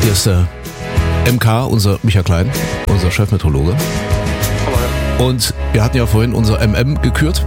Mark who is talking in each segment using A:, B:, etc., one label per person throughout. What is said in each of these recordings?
A: Hier ist der MK, unser Micha Klein, unser Chefmeteorologe. Und wir hatten ja vorhin unser MM gekürt.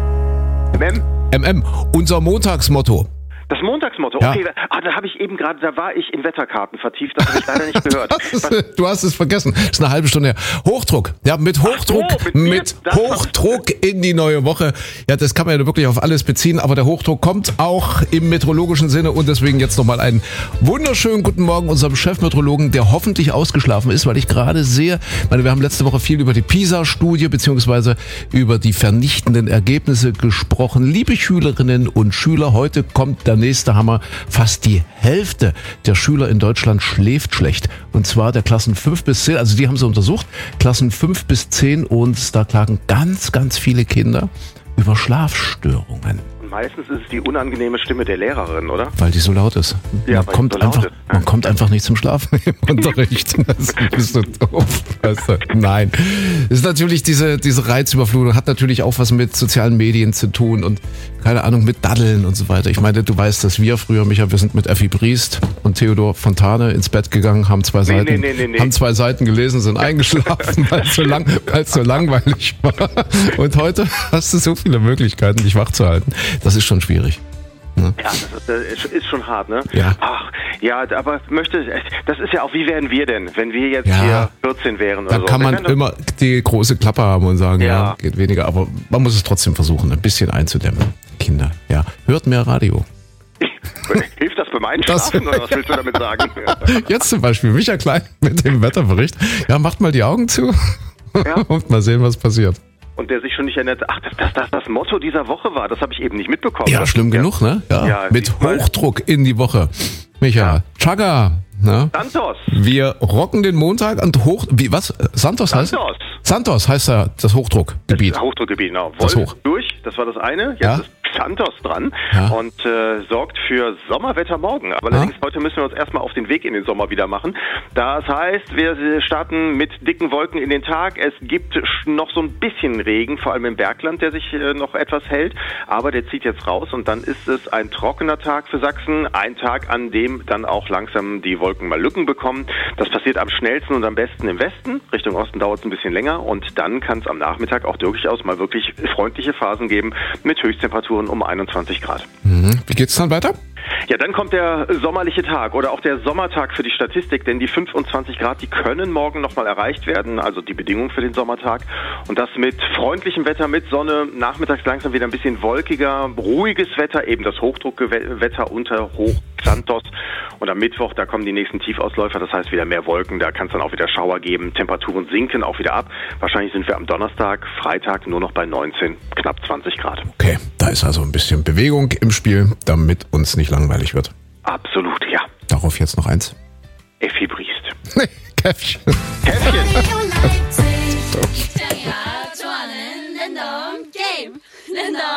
A: MM, unser Montagsmotto.
B: Das Montagsmotto,
A: Ja.
B: okay, da habe ich eben gerade, da war ich in Wetterkarten vertieft, das habe ich leider nicht gehört.
A: Du hast es vergessen. Das ist eine halbe Stunde her. Hochdruck. Ja, mit Hochdruck, mit Hochdruck in die neue Woche. Ja, das kann man ja wirklich auf alles beziehen, aber der Hochdruck kommt auch im meteorologischen Sinne und deswegen jetzt nochmal einen wunderschönen guten Morgen unserem Chefmeteorologen, der hoffentlich ausgeschlafen ist, weil ich gerade sehe, wir haben letzte Woche viel über die PISA-Studie beziehungsweise über die vernichtenden Ergebnisse gesprochen. Liebe Schülerinnen und Schüler, heute kommt der nächste Hammer. Fast die Hälfte der Schüler in Deutschland schläft schlecht. Und zwar der Klassen 5 bis 10, also die haben sie untersucht, Klassen 5 bis 10 und da klagen ganz, ganz viele Kinder über Schlafstörungen.
B: Meistens ist es die unangenehme Stimme der Lehrerin, oder?
A: Weil die so laut ist.
B: Ja,
A: Man kommt einfach nicht zum Schlafen im Unterricht. Das ist so doof. Weißt du? Nein. Das ist natürlich diese Reizüberflutung, hat natürlich auch was mit sozialen Medien zu tun und keine Ahnung, mit Daddeln und so weiter. Ich meine, du weißt, dass wir früher, Micha, wir sind mit Effi Briest und Theodor Fontane ins Bett gegangen, haben zwei Seiten gelesen, sind eingeschlafen, weil es so langweilig war. Und heute hast du so viele Möglichkeiten, dich wach zu halten. Das ist schon schwierig. Ne?
B: Ja, das ist schon hart, ne?
A: Ja.
B: Ach, ja, aber das ist ja auch, wie wären wir denn, wenn wir jetzt hier 14 wären oder so?
A: Da kann man immer die große Klappe haben und sagen,
B: Ja.
A: geht weniger, aber man muss es trotzdem versuchen, ein bisschen einzudämmen. Kinder, ja. Hört mehr Radio.
B: Hilft das beim Einschlafen oder was willst du damit sagen?
A: Jetzt zum Beispiel Micha Klein mit dem Wetterbericht. Ja, macht mal die Augen zu und mal sehen, was passiert.
B: Und der sich schon nicht erinnert, dass das das Motto dieser Woche war, das habe ich eben nicht mitbekommen.
A: Ja, schlimm genug, ne? Ja, mit Hochdruck in die Woche. Micha, Chaga, ne?
B: Santos.
A: Wir rocken den Montag und was? Santos heißt? Santos heißt ja das Hochdruckgebiet.
B: Das Hochdruckgebiet, genau.
A: Das
B: Wolf durch, das war das eine. Jetzt ist Santos dran und sorgt für Sommerwetter morgen. Aber allerdings heute müssen wir uns erstmal auf den Weg in den Sommer wieder machen. Das heißt, wir starten mit dicken Wolken in den Tag. Es gibt noch so ein bisschen Regen, vor allem im Bergland, der sich noch etwas hält. Aber der zieht jetzt raus und dann ist es ein trockener Tag für Sachsen. Ein Tag, an dem dann auch langsam die Wolken mal Lücken bekommen. Das passiert am schnellsten und am besten im Westen. Richtung Osten dauert es ein bisschen länger. Und dann kann es am Nachmittag auch durchaus mal wirklich freundliche Phasen geben mit Höchsttemperaturen um 21 Grad.
A: Wie geht's dann weiter?
B: Ja, dann kommt der sommerliche Tag oder auch der Sommertag für die Statistik, denn die 25 Grad, die können morgen nochmal erreicht werden, also die Bedingungen für den Sommertag. Und das mit freundlichem Wetter, mit Sonne, nachmittags langsam wieder ein bisschen wolkiger, ruhiges Wetter, eben das Hochdruckwetter unter Hoch Santos. Und am Mittwoch, da kommen die nächsten Tiefausläufer, das heißt wieder mehr Wolken, da kann es dann auch wieder Schauer geben, Temperaturen sinken auch wieder ab. Wahrscheinlich sind wir am Donnerstag, Freitag nur noch bei 19, knapp 20 Grad.
A: Okay, da ist also ein bisschen Bewegung im Spiel, damit uns nicht langweilig wird.
B: Absolut, ja.
A: Darauf jetzt noch eins.
B: Effi Briest.
A: Käffchen.